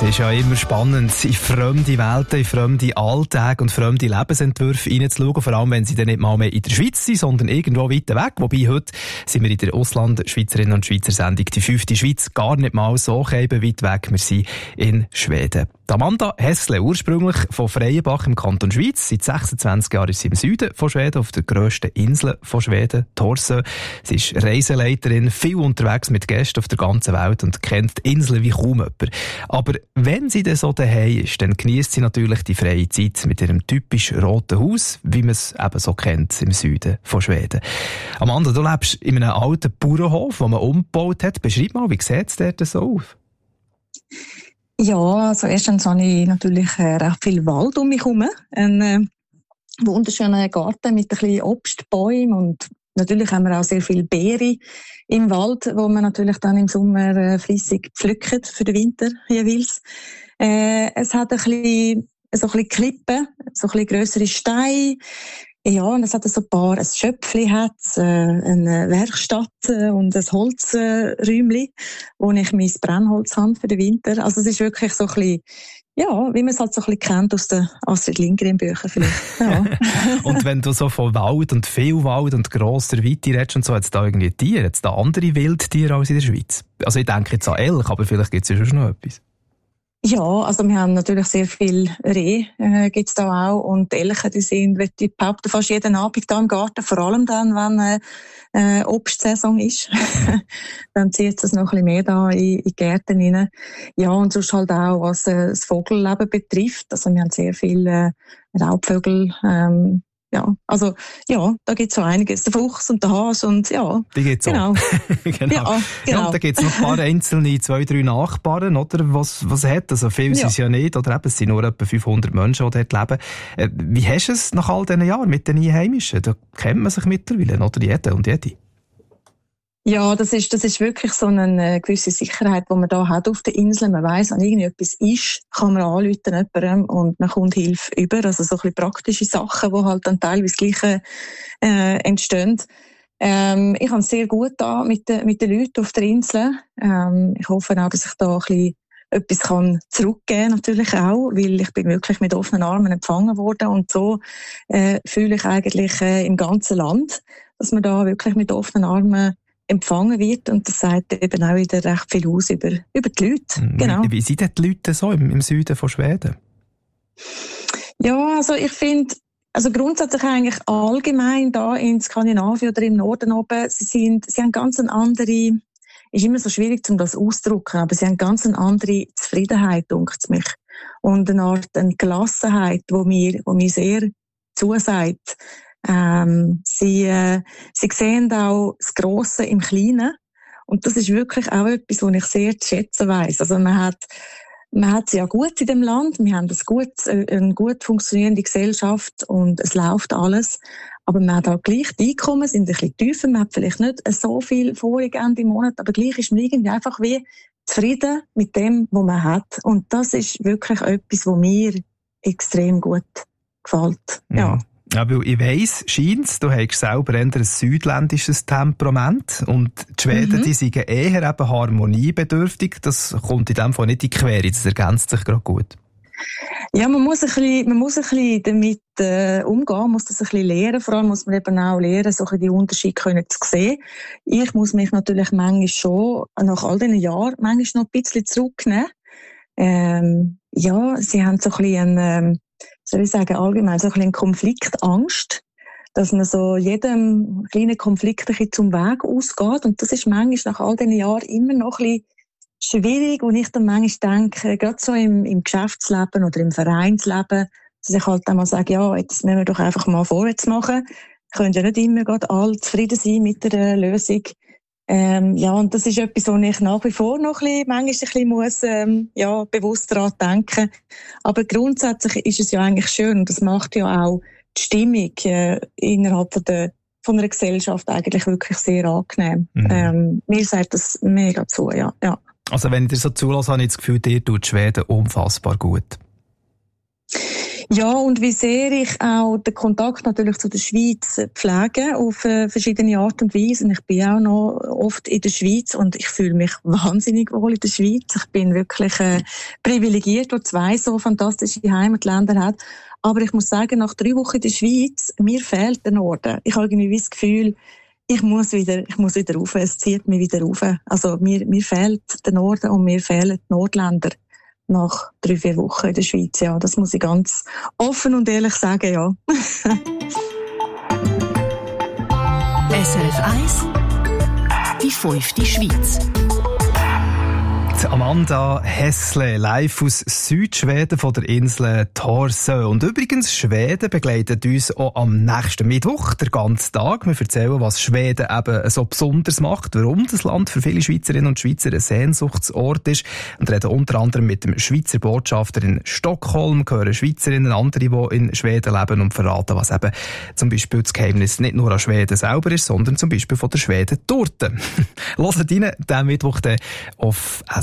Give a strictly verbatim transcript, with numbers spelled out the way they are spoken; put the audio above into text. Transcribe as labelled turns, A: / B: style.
A: ist ja immer spannend, in fremde Welten, in fremde Alltage und fremde Lebensentwürfe reinzuschauen, vor allem wenn sie dann nicht mal mehr in der Schweiz sind, sondern irgendwo weiter weg. Wobei heute sind wir in der Ausland-Schweizerinnen und Schweizer Sendung «Die fünfte Schweiz» gar nicht mal so weit weg. Wir sind in Schweden. Amanda Hessle, ursprünglich von Freienbach im Kanton Schweiz. Seit sechsundzwanzig Jahren ist sie im Süden von Schweden, auf der grössten Insel von Schweden, Torsö. Sie ist Reiseleiterin, viel unterwegs mit Gästen auf der ganzen Welt und kennt die Insel wie kaum jemand. Aber wenn sie dann so daheim ist, dann genießt sie natürlich die freie Zeit mit ihrem typisch roten Haus, wie man es eben so kennt im Süden von Schweden. Amanda, du lebst in einem alten Bauernhof, den man umgebaut hat. Beschreib mal, wie sieht es dort so aus?
B: Ja, also erstens habe ich natürlich äh, recht viel Wald um mich herum. Ein äh, wunderschöner Garten mit ein bisschen Obstbäumen und natürlich haben wir auch sehr viele Beeren im Wald, wo man natürlich dann im Sommer äh, flüssig pflückt für den Winter jeweils. Äh, es hat ein bisschen, so ein bisschen Klippen, so ein bisschen grössere Steine. Ja, und es hat so ein paar, ein Schöpfli hat, äh, eine Werkstatt äh, und ein Holzräumli, äh, wo ich mein Brennholz habe für den Winter. Also es ist wirklich so ein bisschen, ja, wie man es halt so ein bisschen kennt aus den Astrid Lindgren-Büchern vielleicht. Ja.
A: Und wenn du so von Wald und viel Wald und grosser Weite redest und so, hat es da irgendwie Tiere, hat es da andere Wildtiere als in der Schweiz? Also ich denke jetzt an Elch, aber vielleicht gibt es ja schon noch etwas.
B: Ja, also wir haben natürlich sehr viel Rehe, äh, gibt's da auch, und die Elche, die sind, würde ich behaupten, fast jeden Abend da im Garten, vor allem dann, wenn äh, äh, Obstsaison ist. Dann zieht es noch ein bisschen mehr da in, in die Gärten rein. Ja, und sonst halt auch, was äh, das Vogelleben betrifft. Also wir haben sehr viele äh, Raubvögel, ähm, ja, also, ja, da gibt's so einiges. Der Fuchs und der Hase und, ja.
A: Die gibt's
B: genau.
A: auch. genau.
B: Ja, genau.
A: Ja, und da gibt's noch ein paar einzelne, zwei, drei Nachbarn, oder? Was, was hat? Also, viel ja. sind es ja nicht, oder eben, es sind nur etwa fünfhundert Menschen, die dort leben. Äh, wie hast du es nach all diesen Jahren mit den Einheimischen? Da kennt man sich mittlerweile, oder? Jede und jede.
B: Ja, das ist, das ist wirklich so eine gewisse Sicherheit, die man da hat auf der Insel. Man weiss, wenn irgendetwas ist, kann man anrufen jemandem und man kommt Hilfe über. Also so ein bisschen praktische Sachen, die halt dann teilweise gleich äh, entstehen. Ähm, ich habe es sehr gut da mit den, mit den Leuten auf der Insel. Ähm, ich hoffe auch, dass ich da ein bisschen etwas kann zurückgeben, natürlich auch, weil ich bin wirklich mit offenen Armen empfangen worden und so äh, fühle ich eigentlich äh, im ganzen Land, dass man da wirklich mit offenen Armen empfangen wird, und das sagt eben auch wieder recht viel aus über, über die Leute.
A: Mhm.
B: Genau.
A: Wie, wie sind denn die Leute so im, im Süden von Schweden?
B: Ja, also ich finde, also grundsätzlich eigentlich allgemein da in Skandinavien oder im Norden oben, sie sind, sie haben ganz eine andere, ist immer so schwierig, um das auszudrücken, aber sie haben ganz eine andere Zufriedenheit, denkt mich. Und eine Art, eine Gelassenheit, wo mir, wo mir sehr zusagt. Ähm, sie, äh, sie sehen auch das Grosse im Kleinen. Und das ist wirklich auch etwas, was ich sehr zu schätzen weiss. Also man hat, man hat es ja gut in dem Land. Wir haben das gut, eine gut funktionierende Gesellschaft und es läuft alles. Aber man hat auch gleich, die Einkommen sind ein bisschen tiefer. Man hat vielleicht nicht so viel Vorgänge im Monat, aber gleich ist man irgendwie einfach wie zufrieden mit dem, was man hat. Und das ist wirklich etwas, was mir extrem gut gefällt.
A: Mhm.
B: Ja.
A: Ja, weil ich weiss, scheint's, du hast selber eher ein südländisches Temperament und die Schweden, mhm. die sind eher eben harmoniebedürftig. Das kommt in dem Fall nicht in die Quere, das ergänzt sich gerade gut.
B: Ja, man muss ein bisschen, man muss ein bisschen damit äh, umgehen, man muss das ein bisschen lernen. Vor allem muss man eben auch lernen, solche die Unterschiede können zu sehen. Ich muss mich natürlich manchmal schon, nach all diesen Jahren, manchmal noch ein bisschen zurücknehmen. Ähm, ja, sie haben so ein bisschen ähm, soll ich sagen, allgemein so ein bisschen Konfliktangst, dass man so jedem kleinen Konflikt ein bisschen zum Weg ausgeht. Und das ist manchmal nach all diesen Jahren immer noch ein bisschen schwierig. Und ich dann manchmal denke, gerade so im, im Geschäftsleben oder im Vereinsleben, dass ich halt einmal sage, ja, jetzt müssen wir doch einfach mal vorwärts machen. Wir können ja nicht immer gerade alle zufrieden sein mit der Lösung. Ähm, ja, und das ist etwas, wo ich nach wie vor noch ein bisschen, manchmal ein bisschen muss, ähm, ja, bewusst daran denken. Aber grundsätzlich ist es ja eigentlich schön, und das macht ja auch die Stimmung, äh, innerhalb von der, von einer Gesellschaft eigentlich wirklich sehr angenehm. Mhm. Ähm, mir sagt das mega zu, ja, ja.
A: Also wenn ich dir so zulasse, habe ich das Gefühl, dir tut Schweden unfassbar gut.
B: Ja, und wie sehr ich auch den Kontakt natürlich zu der Schweiz pflege auf äh, verschiedene Art und Weise. Und ich bin auch noch oft in der Schweiz und ich fühle mich wahnsinnig wohl in der Schweiz. Ich bin wirklich äh, privilegiert, wo zwei so fantastische Heimatländer hat. Aber ich muss sagen, nach drei Wochen in der Schweiz, mir fehlt der Norden. Ich habe irgendwie das Gefühl, ich muss wieder, ich muss wieder rauf. Es zieht mich wieder rauf. Also mir, mir fehlt der Norden und mir fehlen die Nordländer. Nach drei, vier Wochen in der Schweiz, ja. Das muss ich ganz offen und ehrlich sagen, ja.
C: S R F eins, die fünfte Schweiz.
A: Amanda Hessle, live aus Südschweden von der Insel Torsö. Und übrigens, Schweden begleitet uns auch am nächsten Mittwoch, den ganzen Tag. Wir erzählen, was Schweden eben so besonders macht, warum das Land für viele Schweizerinnen und Schweizer ein Sehnsuchtsort ist. Und reden unter anderem mit dem Schweizer Botschafter in Stockholm, hören Schweizerinnen, andere, die in Schweden leben und verraten, was eben zum Beispiel das Geheimnis nicht nur an Schweden selber ist, sondern zum Beispiel von der Schweden-Torte. Hört rein, diesen Mittwoch auf S